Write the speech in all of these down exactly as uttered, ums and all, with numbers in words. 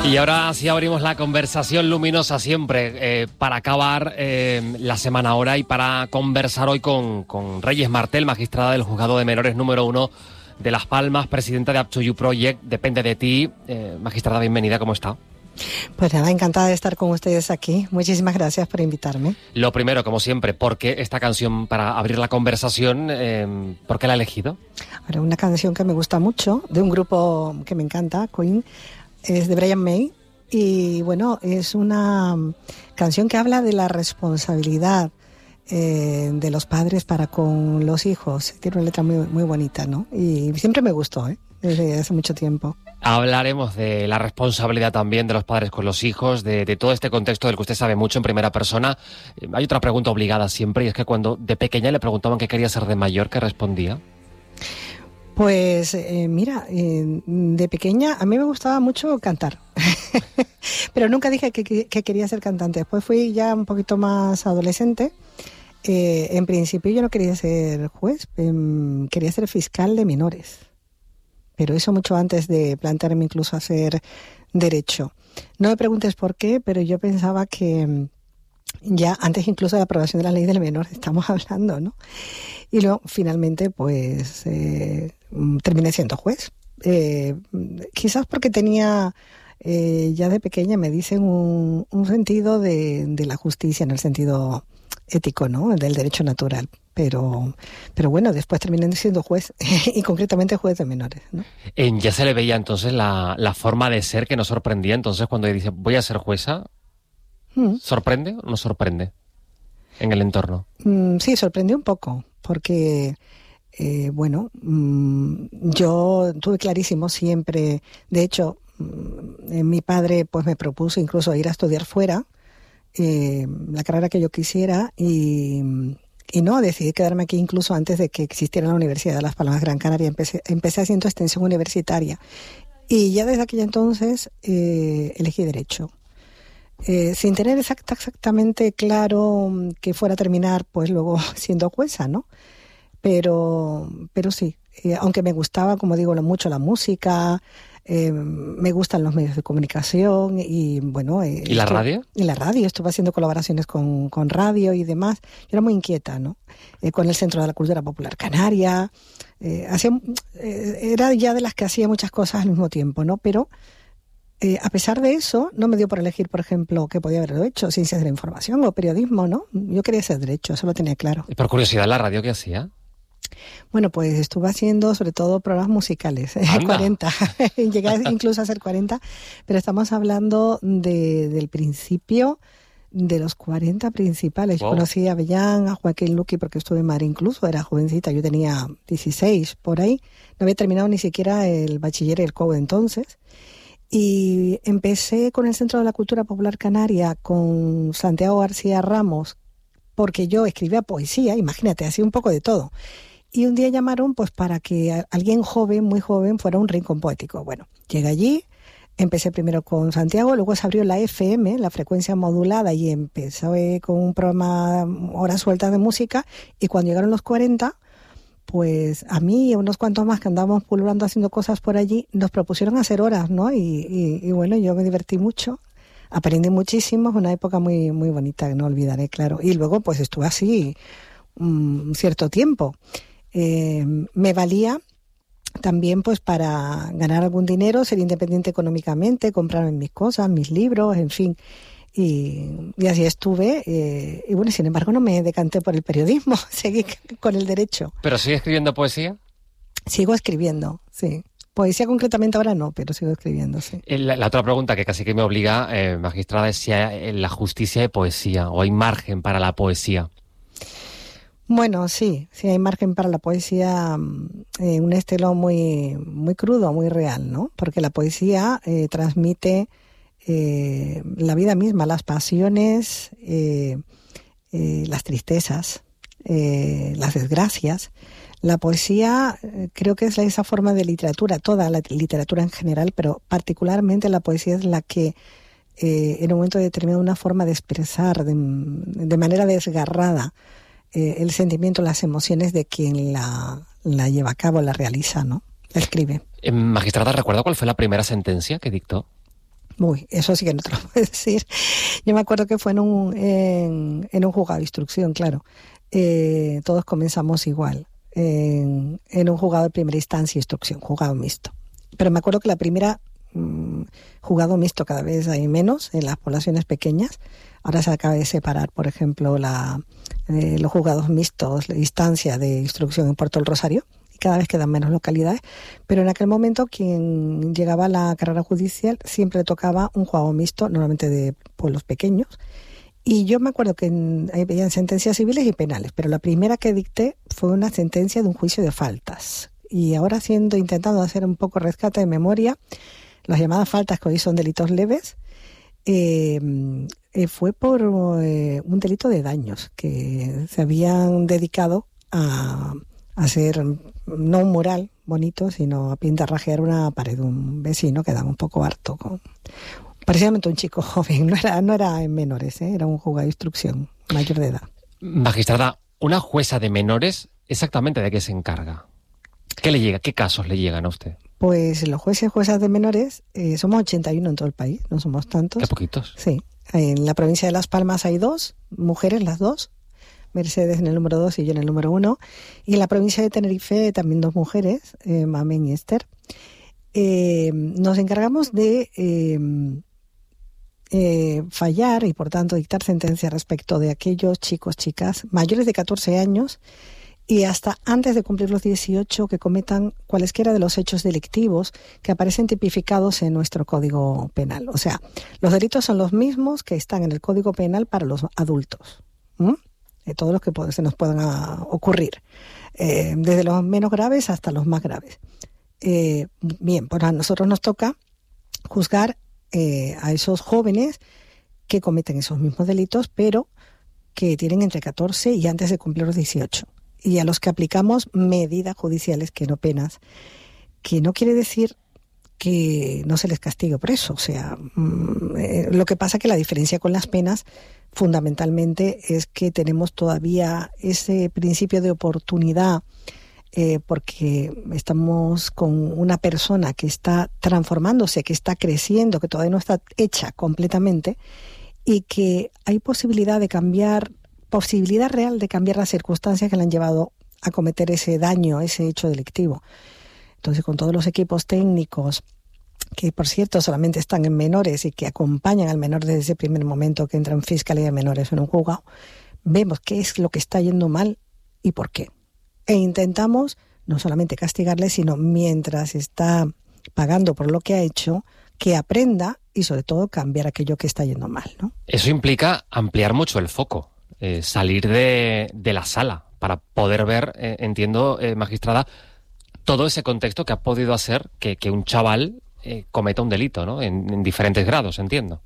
Y ahora sí abrimos la conversación luminosa siempre eh, para acabar eh, la semana ahora y para conversar hoy con, con Reyes Martel, magistrada del Juzgado de Menores número uno de Las Palmas, presidenta de Up to You Project. Depende de ti. Eh, magistrada, bienvenida, ¿cómo está? Pues nada, encantada de estar con ustedes aquí. Muchísimas gracias por invitarme. Lo primero, como siempre, ¿por qué esta canción para abrir la conversación? Eh, ¿Por qué la ha elegido? Ahora, una canción que me gusta mucho, de un grupo que me encanta, Queen, es de Brian May. Y bueno, es una canción que habla de la responsabilidad eh, de los padres para con los hijos. Tiene una letra muy, muy bonita, ¿no? Y siempre me gustó, ¿eh? Desde hace mucho tiempo. Hablaremos de la responsabilidad también de los padres con los hijos, de, de todo este contexto del que usted sabe mucho en primera persona. Eh, hay otra pregunta obligada siempre, y es que cuando de pequeña le preguntaban qué quería ser de mayor, ¿qué respondía? Pues eh, mira, eh, de pequeña a mí me gustaba mucho cantar, pero nunca dije que, que, que quería ser cantante. Después fui ya un poquito más adolescente. Eh, en principio yo no quería ser juez, eh, quería ser fiscal de menores. Pero eso mucho antes de plantearme incluso hacer derecho. No me preguntes por qué, pero yo pensaba que ya antes incluso de la aprobación de la ley del menor estamos hablando, ¿no? Y luego finalmente pues eh, terminé siendo juez. Eh, quizás porque tenía, eh, ya de pequeña me dicen un, un sentido de, de la justicia en el sentido ético, ¿no? Del derecho natural. Pero, pero bueno, después terminé siendo juez, y concretamente juez de menores, ¿no? Eh, ya se le veía entonces la, la forma de ser que nos sorprendía. Entonces cuando dice voy a ser jueza, ¿Mm? ¿sorprende o no sorprende en el entorno? Mm, sí, sorprendió un poco, porque eh, bueno, mm, yo tuve clarísimo siempre, de hecho, mm, mi padre pues me propuso incluso ir a estudiar fuera, eh, la carrera que yo quisiera, y... Y no, decidí quedarme aquí incluso antes de que existiera la Universidad de Las Palmas Gran Canaria. Empecé, empecé haciendo extensión universitaria. Y ya desde aquella entonces eh, elegí Derecho. Eh, sin tener exact, exactamente claro que fuera a terminar, pues luego siendo jueza, ¿no? Pero, pero sí, eh, aunque me gustaba, como digo, mucho la música, eh, me gustan los medios de comunicación y bueno... Eh, ¿Y la estuve, radio? Y la radio, estuve haciendo colaboraciones con, con radio y demás. Yo era muy inquieta, ¿no? Eh, con el Centro de la Cultura Popular Canaria. Eh, hacía, eh, era ya de las que hacía muchas cosas al mismo tiempo, ¿no? Pero eh, a pesar de eso, no me dio por elegir, por ejemplo, que podía haberlo hecho, ciencias de la información o periodismo, ¿no? Yo quería hacer derecho, eso lo tenía claro. ¿Y por curiosidad la radio qué hacía? Bueno, pues estuve haciendo sobre todo programas musicales, cuarenta, llegué incluso a hacer cuarenta, pero estamos hablando de, del principio de los cuarenta principales. Wow. Yo conocí a Avellán, a Joaquín Luqui, porque estuve en Madrid incluso, era jovencita, yo tenía dieciséis por ahí, no había terminado ni siquiera el bachiller y el C O U entonces, y empecé con el Centro de la Cultura Popular Canaria, con Santiago García Ramos, porque yo escribía poesía, imagínate, hacía un poco de todo. Y un día llamaron pues para que alguien joven, muy joven, fuera a un rincón poético. Bueno, llegué allí, empecé primero con Santiago, luego se abrió la F M, la frecuencia modulada, y empecé con un programa horas sueltas de música, y cuando llegaron los cuarenta, pues a mí y a unos cuantos más que andábamos pululando haciendo cosas por allí, nos propusieron hacer horas, ¿no? Y, y, y bueno, yo me divertí mucho, aprendí muchísimo, fue una época muy, muy bonita que no olvidaré, claro. Y luego pues estuve así un cierto tiempo. Eh, me valía también pues para ganar algún dinero, ser independiente económicamente, comprarme mis cosas, mis libros, en fin, y, y así estuve, eh, y bueno, sin embargo no me decanté por el periodismo, seguí con el derecho. ¿Pero sigue escribiendo poesía? Sigo escribiendo, sí. Poesía concretamente ahora no, pero sigo escribiendo, sí. La, la otra pregunta que casi que me obliga, eh, magistrada, es si hay, en la justicia hay poesía o hay margen para la poesía. Bueno, sí, sí hay margen para la poesía, eh, un estilo muy, muy crudo, muy real, ¿no? Porque la poesía eh, transmite eh, la vida misma, las pasiones, eh, eh, las tristezas, eh, las desgracias. La poesía eh, creo que es esa forma de literatura, toda la literatura en general, pero particularmente la poesía es la que eh, en un momento determinado una forma de expresar de, de manera desgarrada Eh, el sentimiento, las emociones de quien la, la lleva a cabo, la realiza, ¿no? La escribe. Eh, magistrada, ¿recuerda cuál fue la primera sentencia que dictó? Uy, eso sí que no te lo puedo decir. Yo me acuerdo que fue en un, en, en un juzgado de instrucción, claro. Eh, todos comenzamos igual, en, en un juzgado de primera instancia e instrucción, juzgado mixto. Pero me acuerdo que la primera, mmm, juzgado mixto cada vez hay menos en las poblaciones pequeñas. Ahora se acaba de separar, por ejemplo, la, eh, los juzgados mixtos, la instancia de instrucción en Puerto del Rosario. Cada vez quedan menos localidades, pero en aquel momento quien llegaba a la carrera judicial siempre tocaba un juzgado mixto, normalmente de pueblos pequeños, y yo me acuerdo que en, había sentencias civiles y penales, pero la primera que dicté fue una sentencia de un juicio de faltas, y ahora haciendo, intentando hacer un poco rescate de memoria, las llamadas faltas que hoy son delitos leves, eh, eh, fue por eh, un delito de daños que se habían dedicado a hacer no un mural bonito, sino a pintarrajear una pared de un vecino que daba un poco harto. Con, precisamente un chico joven, no era, no era en menores, ¿eh? Era un juzgado de instrucción mayor de edad. Magistrada, una jueza de menores, ¿exactamente de qué se encarga? ¿Qué le llega? ¿Qué casos le llegan a usted? Pues los jueces y juezas de menores, eh, somos ochenta y uno en todo el país, no somos tantos. ¿Qué poquitos? Sí, en la provincia de Las Palmas hay dos, mujeres las dos, Mercedes en el número dos y yo en el número uno. Y en la provincia de Tenerife también dos mujeres, eh, Mamen y Esther. Eh, nos encargamos de eh, eh, fallar y, por tanto, dictar sentencia respecto de aquellos chicos, chicas, mayores de catorce años y hasta antes de cumplir los dieciocho que cometan cualesquiera de los hechos delictivos que aparecen tipificados en nuestro Código Penal. O sea, los delitos son los mismos que están en el Código Penal para los adultos. ¿Mm? Todos los que se nos puedan a, ocurrir, eh, desde los menos graves hasta los más graves. Eh, bien, pues a nosotros nos toca juzgar eh, a esos jóvenes que cometen esos mismos delitos, pero que tienen entre catorce y antes de cumplir los dieciocho. Y a los que aplicamos medidas judiciales, que no penas, que no quiere decir que no se les castigue por eso. O sea, mmm, eh, lo que pasa que la diferencia con las penas fundamentalmente es que tenemos todavía ese principio de oportunidad, eh, porque estamos con una persona que está transformándose, que está creciendo, que todavía no está hecha completamente y que hay posibilidad de cambiar, posibilidad real de cambiar las circunstancias que le han llevado a cometer ese daño, ese hecho delictivo. Entonces, con todos los equipos técnicos, que por cierto solamente están en menores y que acompañan al menor desde ese primer momento que entra en Fiscalía de Menores en un juzgado, vemos qué es lo que está yendo mal y por qué. E intentamos no solamente castigarle, sino mientras está pagando por lo que ha hecho, que aprenda y sobre todo cambiar aquello que está yendo mal, ¿no? Eso implica ampliar mucho el foco, eh, salir de, de la sala para poder ver, eh, entiendo, eh, magistrada, todo ese contexto que ha podido hacer que, que un chaval eh, cometa un delito, ¿no? En, en diferentes grados, entiendo.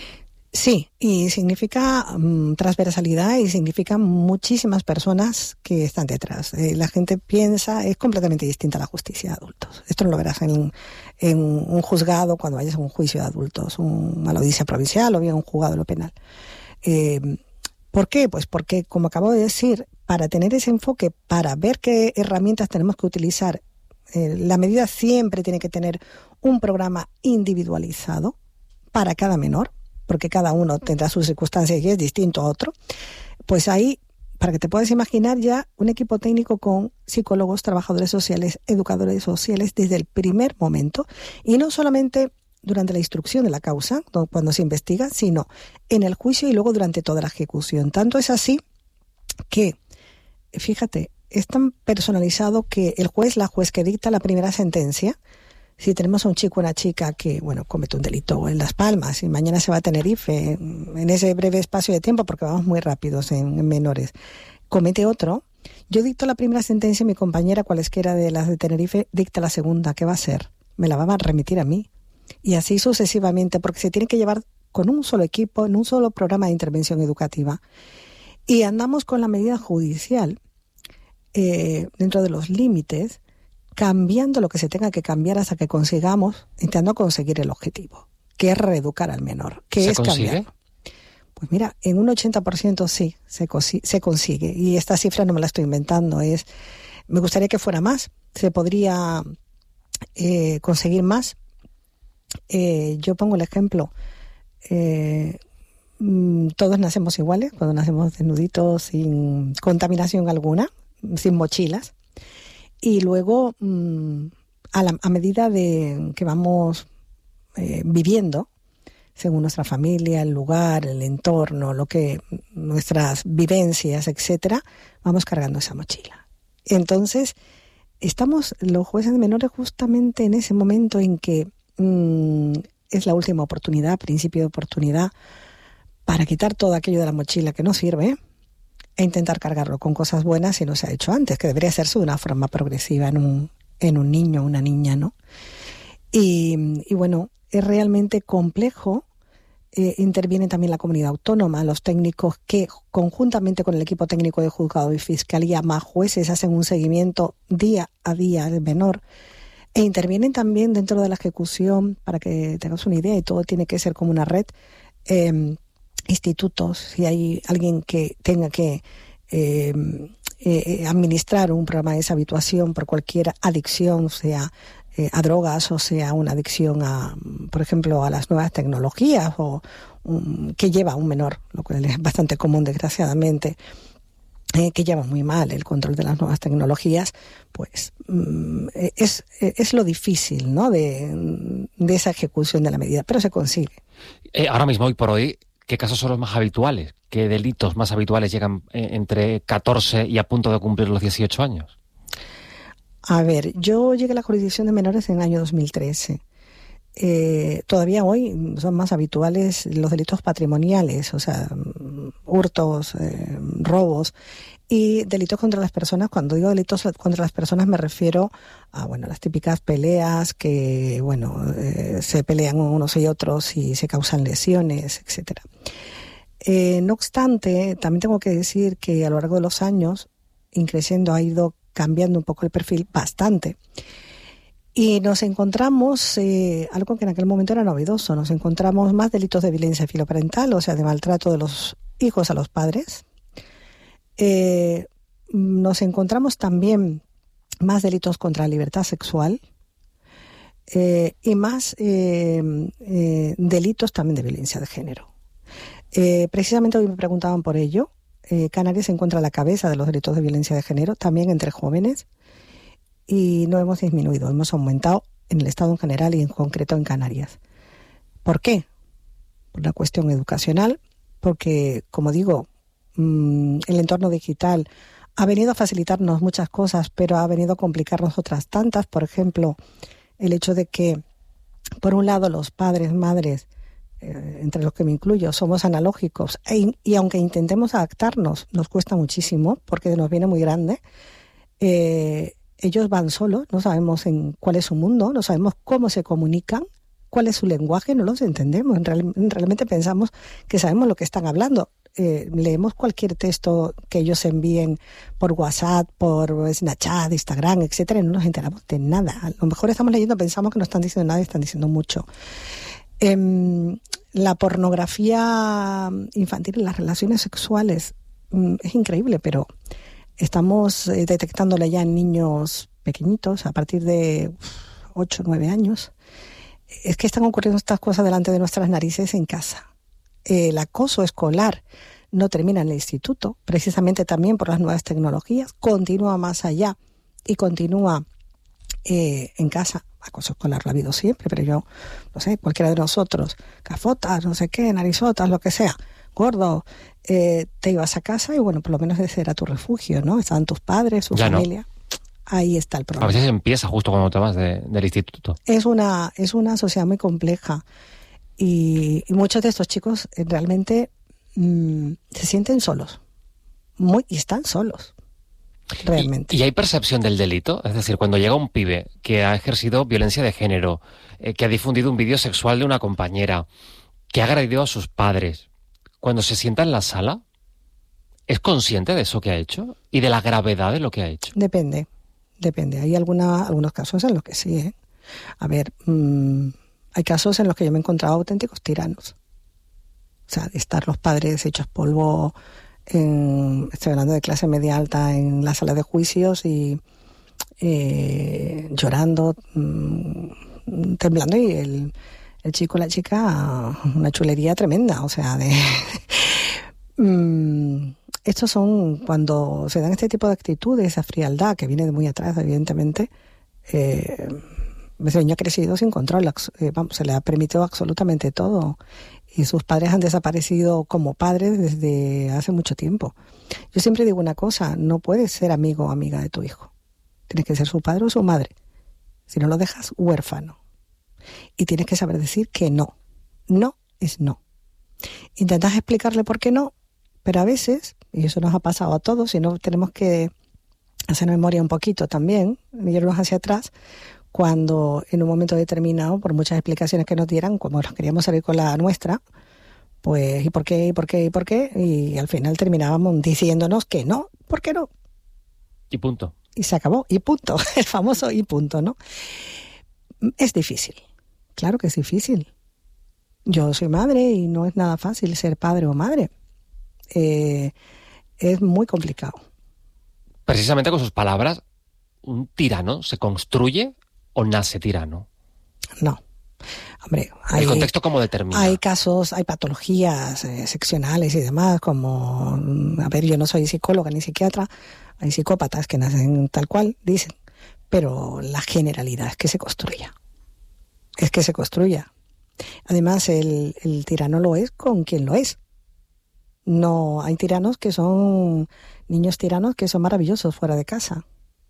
Sí, y significa um, transversalidad y significa muchísimas personas que están detrás. Eh, la gente piensa, es completamente distinta a la justicia de adultos. Esto no lo verás en, en un juzgado cuando vayas a un juicio de adultos, un, a la audiencia provincial o bien un juzgado de lo penal. Eh, ¿Por qué? Pues porque, como acabo de decir, para tener ese enfoque, para ver qué herramientas tenemos que utilizar, eh, la medida siempre tiene que tener un programa individualizado para cada menor, porque cada uno tendrá sus circunstancias y es distinto a otro. Pues ahí, para que te puedas imaginar, ya un equipo técnico con psicólogos, trabajadores sociales, educadores sociales desde el primer momento, y no solamente durante la instrucción de la causa, cuando se investiga, sino en el juicio y luego durante toda la ejecución. Tanto es así que, fíjate, es tan personalizado que el juez, la juez que dicta la primera sentencia, si tenemos a un chico o una chica que, bueno, comete un delito en Las Palmas y mañana se va a Tenerife, en ese breve espacio de tiempo, porque vamos muy rápidos en, en menores, comete otro, yo dicto la primera sentencia y mi compañera, cualesquiera de las de Tenerife, dicta la segunda. ¿Qué va a hacer? Me la va a remitir a mí. Y así sucesivamente, porque se tiene que llevar con un solo equipo, en un solo programa de intervención educativa. Y andamos con la medida judicial eh, dentro de los límites, cambiando lo que se tenga que cambiar hasta que consigamos, intentando conseguir el objetivo, que es reeducar al menor, que ¿Se es consigue? cambiarlo. Pues mira, en un ochenta por ciento sí, se, cosi- se consigue. Y esta cifra no me la estoy inventando, es, me gustaría que fuera más, se podría eh, conseguir más. Eh, yo pongo el ejemplo. Eh, todos nacemos iguales, cuando nacemos desnuditos, sin contaminación alguna, sin mochilas. Y luego, a, la, a medida de que vamos eh, viviendo, según nuestra familia, el lugar, el entorno, lo que nuestras vivencias, etcétera, vamos cargando esa mochila. Entonces, estamos los jueces de menores justamente en ese momento en que mmm, es la última oportunidad, principio de oportunidad, para quitar todo aquello de la mochila que no sirve e intentar cargarlo con cosas buenas si no se ha hecho antes, que debería hacerse de una forma progresiva en un, en un niño o una niña, ¿no? Y, y bueno, es realmente complejo. Eh, interviene también la comunidad autónoma, los técnicos que conjuntamente con el equipo técnico de juzgado y fiscalía más jueces hacen un seguimiento día a día del menor e intervienen también dentro de la ejecución, para que tengas una idea, y todo tiene que ser como una red, eh, institutos, si hay alguien que tenga que eh, eh, administrar un programa de deshabituación por cualquier adicción, sea Eh, a drogas o sea una adicción a, por ejemplo, a las nuevas tecnologías o um, que lleva a un menor, lo cual es bastante común desgraciadamente, eh, que lleva muy mal el control de las nuevas tecnologías, pues um, es, es lo difícil, ¿no?, de, de esa ejecución de la medida, pero se consigue. Eh, ahora mismo, hoy por hoy, ¿qué casos son los más habituales? ¿Qué delitos más habituales llegan eh, entre catorce y a punto de cumplir los dieciocho años? A ver, yo llegué a la jurisdicción de menores en el año dos mil trece. Eh, todavía hoy son más habituales los delitos patrimoniales, o sea, hurtos, eh, robos y delitos contra las personas. Cuando digo delitos contra las personas me refiero a, bueno, las típicas peleas que, bueno, eh, se pelean unos y otros y se causan lesiones, etcétera. Eh, no obstante, también tengo que decir que a lo largo de los años, increciendo, ha ido cambiando un poco el perfil bastante. Y nos encontramos, eh, algo que en aquel momento era novedoso, nos encontramos más delitos de violencia filoparental, o sea, de maltrato de los hijos a los padres. Eh, nos encontramos también más delitos contra la libertad sexual eh, y más eh, eh, delitos también de violencia de género. Eh, precisamente hoy me preguntaban por ello. Eh, Canarias se encuentra a la cabeza de los delitos de violencia de género, también entre jóvenes, y no hemos disminuido, hemos aumentado en el Estado en general y en concreto en Canarias. ¿Por qué? Por una cuestión educacional, porque, como digo, mmm, el entorno digital ha venido a facilitarnos muchas cosas, pero ha venido a complicarnos otras tantas. Por ejemplo, el hecho de que, por un lado, los padres, madres, entre los que me incluyo, somos analógicos e, y aunque intentemos adaptarnos, nos cuesta muchísimo porque nos viene muy grande. Eh, ellos van solos, no sabemos en cuál es su mundo, no sabemos cómo se comunican, cuál es su lenguaje, no los entendemos. En real, realmente pensamos que sabemos lo que están hablando. Eh, leemos cualquier texto que ellos envíen por WhatsApp, por Snapchat, Instagram, etcétera, y no nos enteramos de nada. A lo mejor estamos leyendo, pensamos que no están diciendo nada y están diciendo mucho. Eh, la pornografía infantil y las relaciones sexuales mm, es increíble, pero estamos eh, detectándola ya en niños pequeñitos a partir de ocho o nueve años. Es que están ocurriendo estas cosas delante de nuestras narices en casa. Eh, el acoso escolar no termina en el instituto, precisamente también por las nuevas tecnologías, continúa más allá y continúa eh, en casa. Acoso escolar lo ha habido siempre, pero yo, no sé, cualquiera de nosotros, cafotas, no sé qué, narizotas, lo que sea, gordo, eh, te ibas a casa y bueno, por lo menos ese era tu refugio, ¿no? Estaban tus padres, su ya familia. No. Ahí está el problema. A veces empieza justo cuando te vas de, del instituto. Es una, es una sociedad muy compleja y, y muchos de estos chicos eh, realmente mmm, se sienten solos, muy, y están solos. Realmente. ¿Y, ¿Y hay percepción del delito? Es decir, cuando llega un pibe que ha ejercido violencia de género, eh, que ha difundido un vídeo sexual de una compañera, que ha agredido a sus padres, cuando se sienta en la sala, ¿es consciente de eso que ha hecho y de la gravedad de lo que ha hecho? Depende, depende. Hay alguna, algunos casos en los que sí, ¿eh? A ver, mmm, hay casos en los que yo me he encontrado auténticos tiranos. O sea, de estar los padres hechos polvo. En, estoy hablando de clase media alta en la sala de juicios y eh, llorando, mmm, temblando y el, el chico, la chica, una chulería tremenda, o sea, de... mm, estos son, cuando se dan este tipo de actitudes, esa frialdad que viene de muy atrás, evidentemente, eh, ese niño ha crecido sin control, eh, vamos, se le ha permitido absolutamente todo y sus padres han desaparecido como padres desde hace mucho tiempo. Yo siempre digo una cosa, no puedes ser amigo o amiga de tu hijo, tienes que ser su padre o su madre, si no lo dejas huérfano. Y tienes que saber decir que no, no es no. Intentas explicarle por qué no, pero a veces, y eso nos ha pasado a todos, y no tenemos que hacer memoria un poquito también, irnos hacia atrás, cuando en un momento determinado, por muchas explicaciones que nos dieran, como nos queríamos salir con la nuestra, pues ¿y por qué, y por qué, y por qué? Y al final terminábamos diciéndonos que no, ¿por qué no? Y punto. Y se acabó, y punto, el famoso y punto, ¿no? Es difícil, claro que es difícil. Yo soy madre y no es nada fácil ser padre o madre. Eh, es muy complicado. Precisamente con sus palabras, ¿un tirano se construye o nace tirano? No. Hombre, hay, ¿el contexto cómo determina? Hay casos, hay patologías eh, seccionales y demás, como, a ver, yo no soy psicóloga ni psiquiatra, hay psicópatas que nacen tal cual, dicen, pero la generalidad es que se construya. Es que se construya. Además, el, el tirano lo es con quien lo es. No, hay tiranos que son niños tiranos que son maravillosos fuera de casa.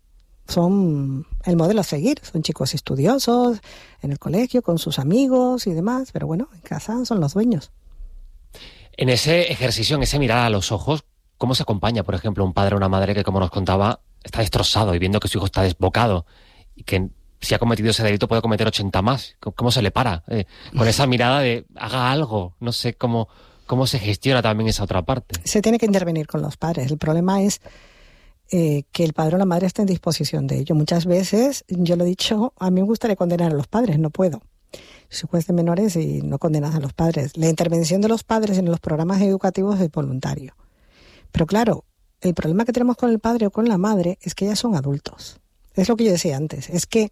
Son el modelo a seguir, son chicos estudiosos en el colegio, con sus amigos y demás, pero bueno, en casa son los dueños. En ese ejercicio, en ese mirar a los ojos, ¿cómo se acompaña, por ejemplo, un padre o una madre que, como nos contaba, está destrozado y viendo que su hijo está desbocado y que si ha cometido ese delito puede cometer ochenta más? ¿Cómo se le para? Eh, con esa mirada de haga algo, no sé cómo, cómo se gestiona también esa otra parte. Se tiene que intervenir con los padres. El problema es eh, que el padre o la madre esté en disposición de ello. Muchas veces, yo lo he dicho, a mí me gustaría condenar a los padres, no puedo. Soy juez de menores y no condenas a los padres. La intervención de los padres en los programas educativos es voluntario. Pero claro, el problema que tenemos con el padre o con la madre es que ya son adultos. Es lo que yo decía antes, es que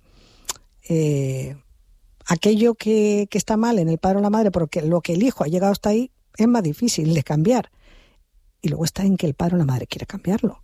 eh, aquello que, que está mal en el padre o la madre, porque lo que el hijo ha llegado hasta ahí, es más difícil de cambiar. Y luego está en que el padre o la madre quiere cambiarlo.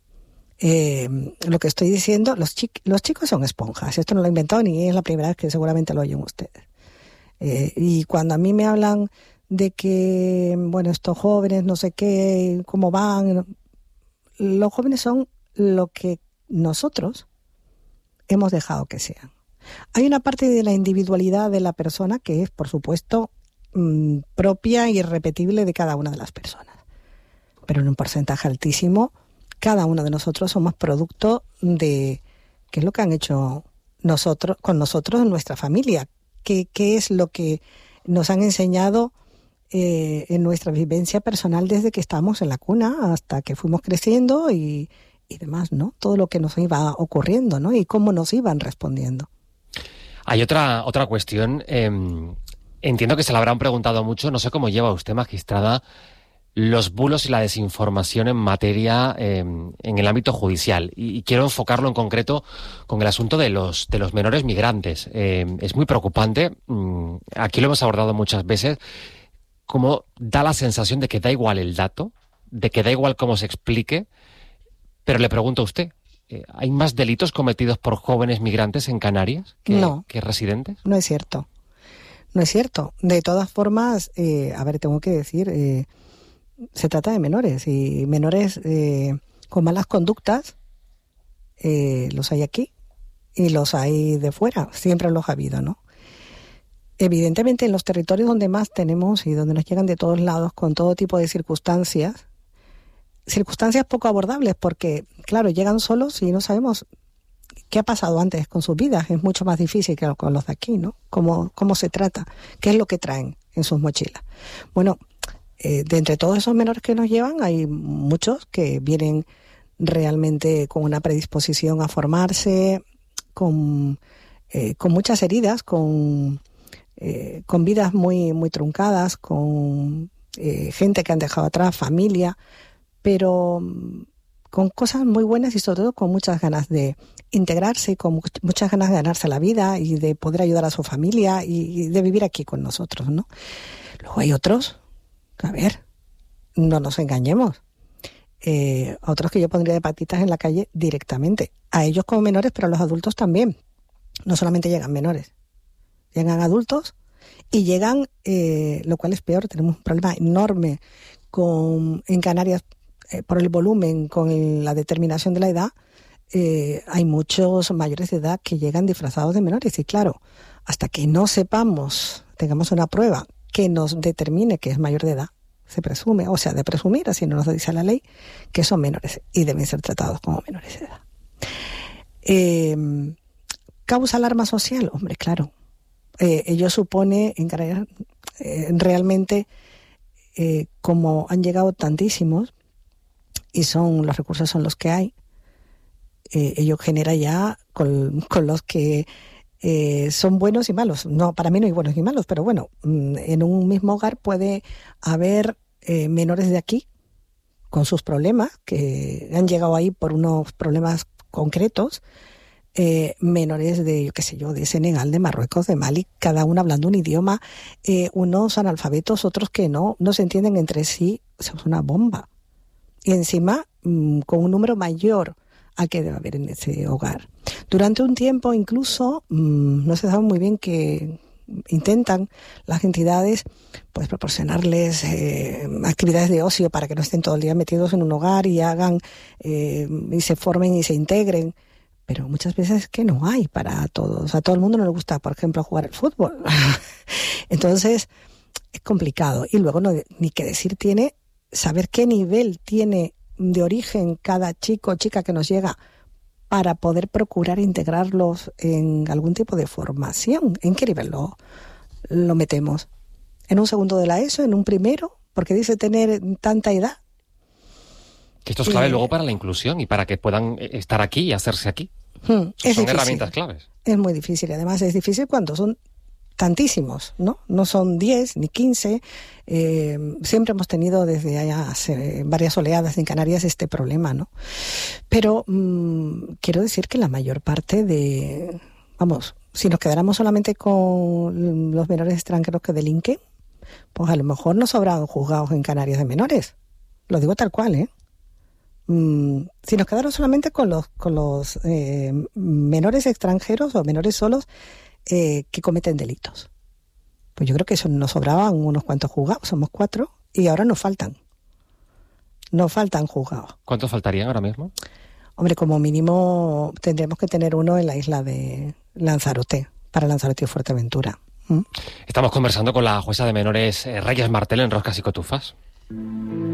Eh, lo que estoy diciendo, los, chi- los chicos son esponjas. Esto no lo he inventado ni es la primera vez que seguramente lo oyen ustedes. Eh, y cuando a mí me hablan de que, bueno, estos jóvenes, no sé qué, cómo van, los jóvenes son lo que nosotros hemos dejado que sean. Hay una parte de la individualidad de la persona que es, por supuesto, mmm, propia y irrepetible de cada una de las personas. Pero en un porcentaje altísimo, cada uno de nosotros somos producto de qué es lo que han hecho nosotros con nosotros en nuestra familia, qué, qué es lo que nos han enseñado eh, en nuestra vivencia personal desde que estábamos en la cuna hasta que fuimos creciendo y, y demás, ¿no? Todo lo que nos iba ocurriendo, ¿no? Y cómo nos iban respondiendo. Hay otra, otra cuestión, eh, entiendo que se la habrán preguntado mucho, no sé cómo lleva usted, magistrada, los bulos y la desinformación en materia, eh, en el ámbito judicial. Y, y quiero enfocarlo en concreto con el asunto de los, de los menores migrantes. Eh, es muy preocupante, mm, aquí lo hemos abordado muchas veces, cómo da la sensación de que da igual el dato, de que da igual cómo se explique, pero le pregunto a usted, eh, ¿hay más delitos cometidos por jóvenes migrantes en Canarias que, no, que residentes? No es cierto, no es cierto. De todas formas, eh, a ver, tengo que decir... Eh, se trata de menores y menores eh, con malas conductas eh, los hay aquí y los hay de fuera, siempre los ha habido, ¿no? Evidentemente en los territorios donde más tenemos y donde nos llegan de todos lados con todo tipo de circunstancias, circunstancias poco abordables porque, claro, llegan solos y no sabemos qué ha pasado antes con sus vidas, es mucho más difícil que con los de aquí, ¿no? ¿Cómo, cómo se trata? ¿Qué es lo que traen en sus mochilas? Bueno, Eh, de entre todos esos menores que nos llevan hay muchos que vienen realmente con una predisposición a formarse, con, eh, con muchas heridas, con, eh, con vidas muy, muy truncadas, con eh, gente que han dejado atrás, familia, pero con cosas muy buenas y sobre todo con muchas ganas de integrarse, con mu- muchas ganas de ganarse la vida y de poder ayudar a su familia y, y de vivir aquí con nosotros, ¿no? Luego hay otros, a ver, no nos engañemos, eh, otros que yo pondría de patitas en la calle directamente, a ellos como menores, pero a los adultos también. No solamente llegan menores, llegan adultos y llegan, eh, lo cual es peor, tenemos un problema enorme con en Canarias eh, por el volumen, con el- la determinación de la edad. Eh, hay muchos mayores de edad que llegan disfrazados de menores y claro, hasta que no sepamos, tengamos una prueba que nos determine que es mayor de edad, se presume, o sea, de presumir, así nos lo dice la ley, que son menores y deben ser tratados como menores de edad. Eh, ¿Causa alarma social? Hombre, claro. Eh, ello supone, en Canarias, eh, realmente, eh, como han llegado tantísimos y son los recursos son los que hay, eh, ello genera ya con, con los que eh, son buenos y malos. No, para mí no hay buenos ni malos, pero bueno, mm, en un mismo hogar puede haber eh, menores de aquí con sus problemas, que han llegado ahí por unos problemas concretos, eh, menores de, yo qué sé yo, de Senegal, de Marruecos, de Mali, cada uno hablando un idioma, eh, unos analfabetos, otros que no, no se entienden entre sí, o sea, es una bomba. Y encima, mmm, con un número mayor al que debe haber en ese hogar. Durante un tiempo incluso, mmm, no se sabe muy bien que intentan las entidades pues proporcionarles eh, actividades de ocio para que no estén todo el día metidos en un hogar y hagan eh, y se formen y se integren, pero muchas veces es que no hay para todos. A todo el mundo no le gusta, por ejemplo, jugar al fútbol. Entonces es complicado. Y luego no, ni que decir tiene saber qué nivel tiene de origen cada chico o chica que nos llega para poder procurar integrarlos en algún tipo de formación. ¿En qué nivel lo, lo metemos? ¿En un segundo de la ESO? ¿En un primero? Porque dice tener tanta edad. Que esto es clave eh, luego para la inclusión y para que puedan estar aquí y hacerse aquí. Hmm, Son es difícil. herramientas claves. Es muy difícil. Además es difícil cuando son tantísimos, ¿no? No son diez ni quince. Eh, siempre hemos tenido desde allá hace varias oleadas en Canarias este problema, ¿no? Pero mmm, quiero decir que la mayor parte de... Vamos, si nos quedáramos solamente con los menores extranjeros que delinquen, pues a lo mejor no sobran juzgados en Canarias de menores. Lo digo tal cual, ¿eh? Mm, si nos quedáramos solamente con los, con los eh, menores extranjeros o menores solos eh, que cometen delitos, pues yo creo que eso nos sobraban unos cuantos juzgados, somos cuatro, y ahora nos faltan. Nos faltan juzgados. ¿Cuántos faltarían ahora mismo? Hombre, como mínimo tendremos que tener uno en la isla de Lanzarote, para Lanzarote y Fuerteventura. ¿Mm? Estamos conversando con la jueza de menores eh, Reyes Martel en Roscas y Cotufas.